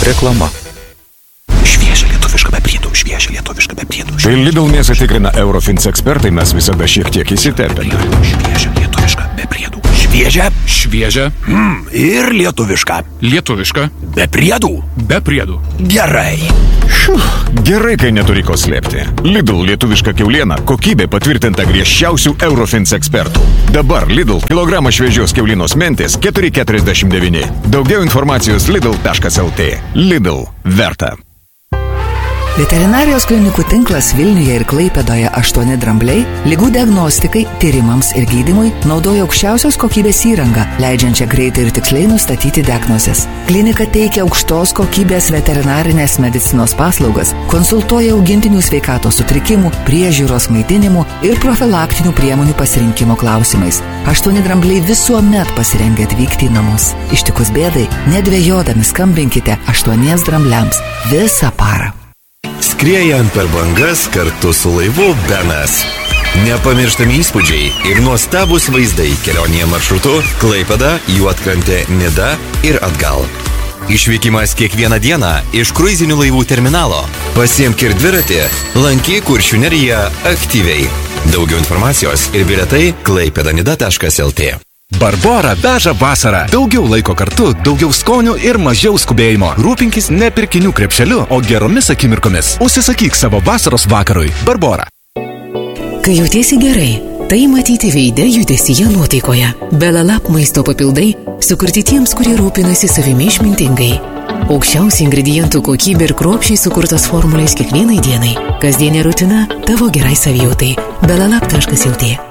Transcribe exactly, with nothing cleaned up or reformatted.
Reklama. Šviežia lietuviška be priedų, šviežia lietuviška be priedų. Kai Lidl mėsą tikrina Eurofins ekspertai, mes visada šiek tiek įsiterpėme. Šviežia lietuviška be priedų. Šviežia, Šviežia. mm, ir lietuviška. Lietuviška. Be priedų. Be priedų. Gerai. Gerai, kai neturi ko slėpti. Lidl lietuviška kiauliena, kokybė patvirtinta griežčiausių Eurofins ekspertų. Dabar Lidl kilogramas šviežios kiaulinos mentės keturi keturiasdešimt devyni. Daugiau informacijos lidl taškas lt. Lidl. Verta. Veterinarijos klinikų tinklas Vilniuje ir Klaipėdoje aštuoni drambliai ligų diagnostikai, tyrimams ir gydymui naudoja aukščiausios kokybės įrangą, leidžiančią greitai ir tiksliai nustatyti diagnozes. Klinika teikia aukštos kokybės veterinarinės medicinos paslaugas, konsultuoja augintinių sveikatos sutrikimų, priežiūros maitinimų ir profilaktinių priemonių pasirinkimo klausimais. Aštuoni drambliai visuomet pasirengia atvykti į namus. Ištikus bėdai, nedvejodami skambinkite aštuoniems drambliams visą parą. Skriejant per bangas kartu su laivu Benas. Nepamirštami įspūdžiai ir nuostabus vaizdai kelionėje maršrutu Klaipėda, Juodkrantė, Nida ir atgal. Išvykimas kiekvieną dieną iš kruizinių laivų terminalo. Pasiimk ir dviratį, lankyk Kuršių neriją aktyviai. Daugiau informacijos ir bilietai klaipėdanida taškas lt. Barbora veža vasarą. Daugiau laiko kartu, daugiau skonių ir mažiau skubėjimo. Rūpinkis ne pirkinių krepšeliu, o geromis akimirkomis. Užsisakyk savo vasaros vakarui. Barbora. Kai jautiesi gerai, tai matyti veide, judesyje, nuotaikoje. Belalab maisto papildai sukurti tiems, kurie rūpinasi savimi išmintingai. Aukščiausia ingredientų kokybė ir kruopščiai sukurtos formulės kiekvienai dienai. Kasdienė rutina tavo gerai savijautai. belalab taškas lt.